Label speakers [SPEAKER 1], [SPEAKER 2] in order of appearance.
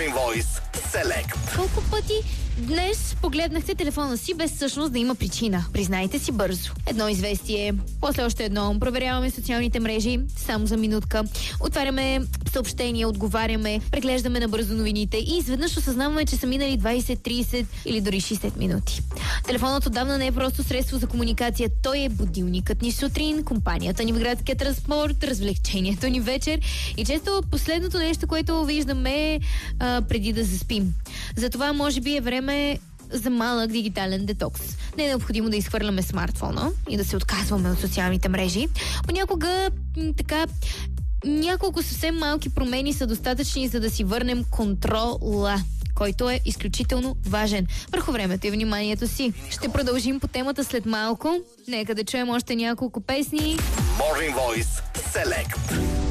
[SPEAKER 1] Morning Voice Select.
[SPEAKER 2] Колко пъти днес погледнахте телефона си без всъщност да има причина? Признайте си бързо. Едно известие, после още едно. Проверяваме социалните мрежи само за минутка. Отваряме съобщения, отговаряме, преглеждаме набързо новините и изведнъж осъзнаваме, че са минали 20, 30 или дори 60 минути. Телефонът отдавна не е просто средство за комуникация. Той е будилникът ни сутрин, компанията ни в градския транспорт, развлечението ни вечер и често последното нещо, което виждаме преди да заспим. Затова може би е време за малък дигитален детокс. Не е необходимо да изхвърляме смартфона и да се отказваме от социалните мрежи. Понякога няколко съвсем малки промени са достатъчни, за да си върнем контрола, който е изключително важен върху времето и вниманието си. Ще продължим по темата след малко. Нека да чуем още няколко песни.
[SPEAKER 1] Morning Voice Select.